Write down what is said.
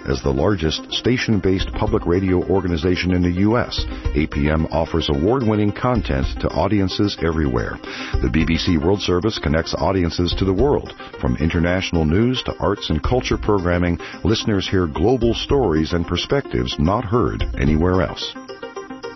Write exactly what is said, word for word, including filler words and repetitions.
As the largest station-based public radio organization in the U S, A P M offers award-winning content to audiences everywhere. The B B C World Service connects audiences to the world. From international news to arts and culture programming, listeners hear global stories and perspectives not heard anywhere else.